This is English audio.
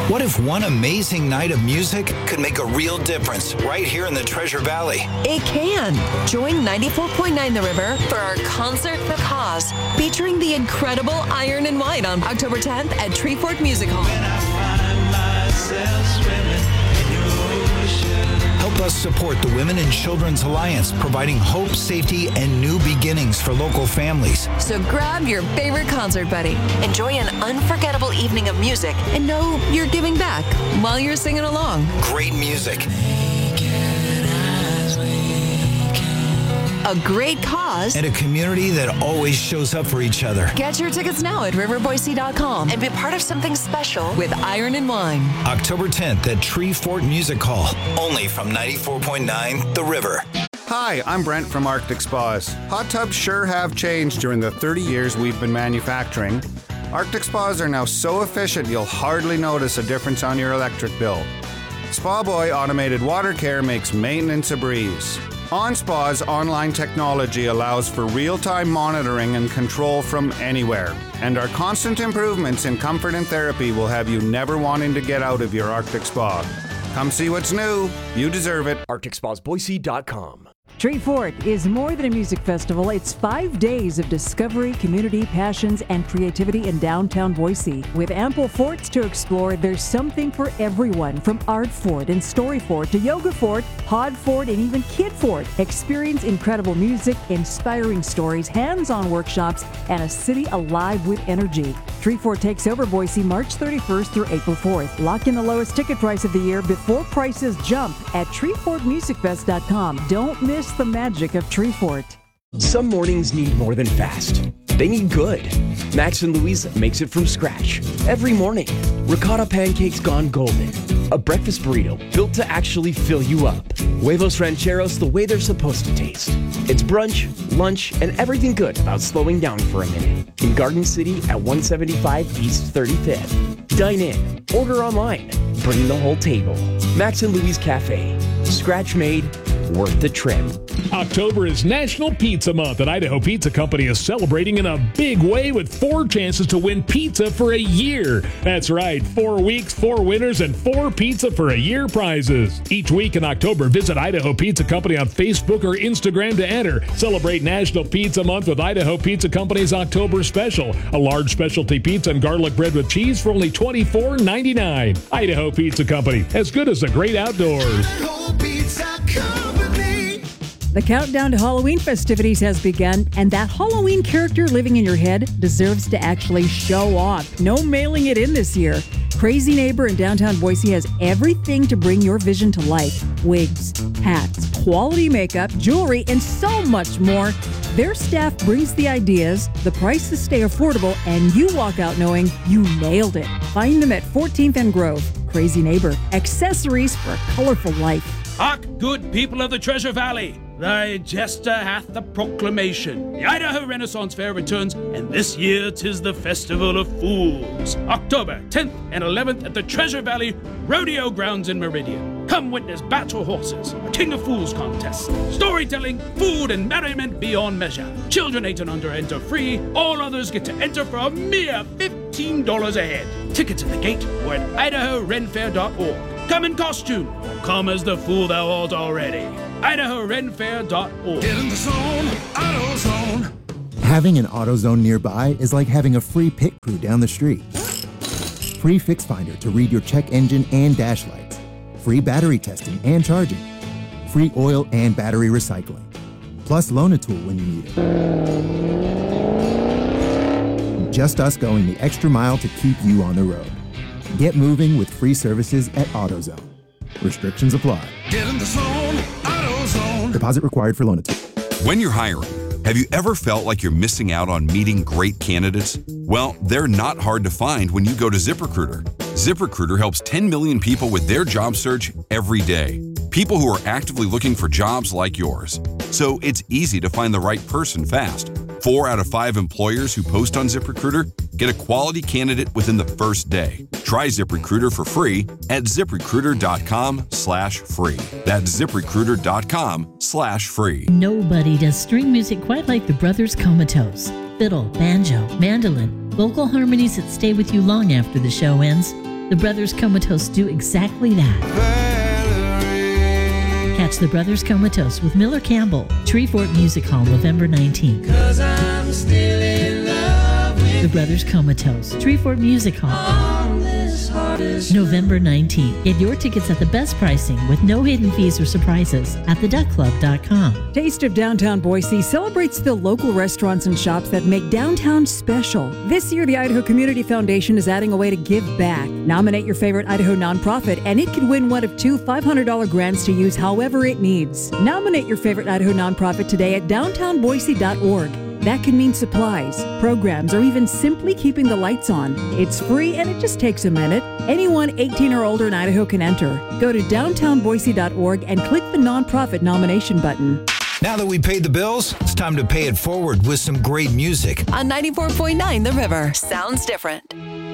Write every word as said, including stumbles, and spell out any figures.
What if one amazing night of music could make a real difference right here in the Treasure Valley? It can. Join ninety-four point nine The River for our Concert for Cause, featuring the incredible Iron and Wine on October tenth at Treefort Music Hall. When I find myself swimming in your ocean. Help us support the Women and Children's Alliance, providing hope, safety, and new beginnings for local families. So grab your favorite concert buddy, enjoy an unforgettable evening of music, and know you're giving back while you're singing along. Great music. A great cause. And a community that always shows up for each other. Get your tickets now at river boise dot com and be part of something special with Iron and Wine. October tenth at Treefort Music Hall. Only from ninety-four point nine The River. Hi, I'm Brent from Arctic Spas. Hot tubs sure have changed during the thirty years we've been manufacturing. Arctic Spas are now so efficient you'll hardly notice a difference on your electric bill. Spa Boy Automated Water Care makes maintenance a breeze. OnSpa's online technology allows for real-time monitoring and control from anywhere. And our constant improvements in comfort and therapy will have you never wanting to get out of your Arctic Spa. Come see what's new. You deserve it. arctic spas boise dot com. Treefort is more than a music festival. It's five days of discovery, community, passions, and creativity in downtown Boise. With ample forts to explore, there's something for everyone, from art fort and story fort to yoga fort, pod fort, and even kid fort. Experience incredible music, inspiring stories, hands-on workshops, and a city alive with energy. Treefort takes over Boise March thirty-first through April fourth. Lock in the lowest ticket price of the year before prices jump at treefort music fest dot com. Don't miss the magic of Treefort. Some mornings need more than fast. They need good. Max and Louise makes it from scratch every morning. Ricotta pancakes gone golden. A breakfast burrito built to actually fill you up. Huevos rancheros the way they're supposed to taste. It's brunch, lunch, and everything good about slowing down for a minute. In Garden City at one seventy-five East thirty-fifth. Dine in, order online, bring the whole table. Max and Louise Cafe. Scratch made, worth the trip. October is National Pizza Month, and Idaho Pizza Company is celebrating in a big way with four chances to win pizza for a year. That's right, four weeks, four winners, and four pizza for a year prizes. Each week in October, visit Idaho Pizza Company on Facebook or Instagram to enter. Celebrate National Pizza Month with Idaho Pizza Company's October Special, a large specialty pizza and garlic bread with cheese for only twenty-four ninety-nine. Idaho Pizza Company, as good as the great outdoors. Idaho Pizza Company. The countdown to Halloween festivities has begun, and that Halloween character living in your head deserves to actually show off. No mailing it in this year. Crazy Neighbor in downtown Boise has everything to bring your vision to life. Wigs, hats, quality makeup, jewelry, and so much more. Their staff brings the ideas, the prices stay affordable, and you walk out knowing you nailed it. Find them at fourteenth and Grove. Crazy Neighbor, accessories for a colorful life. Hark, good people of the Treasure Valley! Thy jester hath the proclamation. The Idaho Renaissance Fair returns, and this year 'tis the Festival of Fools. October tenth and eleventh at the Treasure Valley Rodeo Grounds in Meridian. Come witness battle horses, a King of Fools contest, storytelling, food, and merriment beyond measure. Children eight and under enter free. All others get to enter for a mere fifteen dollars a head. Tickets at the gate or at idaho ren fair dot org. Come in costume, or come as the fool thou art already. idaho ren fair dot org. Get in the zone, AutoZone. Having an AutoZone nearby is like having a free pit crew down the street. Free Fix Finder to read your check engine and dash lights. Free battery testing and charging. Free oil and battery recycling. Plus loan a tool when you need it. Just us going the extra mile to keep you on the road. Get moving with free services at AutoZone. Restrictions apply. Get in the zone, AutoZone. Deposit required for loan a tool. When you're hiring, have you ever felt like you're missing out on meeting great candidates? Well, they're not hard to find when you go to ZipRecruiter. ZipRecruiter helps ten million people with their job search every day. People who are actively looking for jobs like yours. So it's easy to find the right person fast. Four out of five employers who post on ZipRecruiter get a quality candidate within the first day. Try ZipRecruiter for free at ZipRecruiter.com slash free. That's ZipRecruiter.com slash free. Nobody does string music quite like the Brothers Comatose. Fiddle, banjo, mandolin, vocal harmonies that stay with you long after the show ends. The Brothers Comatose do exactly that. Catch the Brothers Comatose with Miller Campbell, Treefort Music Hall, November nineteenth. 'Cause I'm still in love with The Brothers Comatose, Treefort Music Hall, on this hardest November nineteenth. Get your tickets at the best pricing with no hidden fees or surprises at the duck club dot com. Taste of Downtown Boise celebrates the local restaurants and shops that make downtown special. This year, the Idaho Community Foundation is adding a way to give back. Nominate your favorite Idaho nonprofit, and it can win one of two five hundred dollars grants to use however it needs. Nominate your favorite Idaho nonprofit today at downtown boise dot org. That can mean supplies, programs, or even simply keeping the lights on. It's free and it just takes a minute. Anyone eighteen or older in Idaho can enter. Go to downtown boise dot org and click the nonprofit nomination button. Now that we paid the bills, it's time to pay it forward with some great music. On ninety-four point nine The River. Sounds different.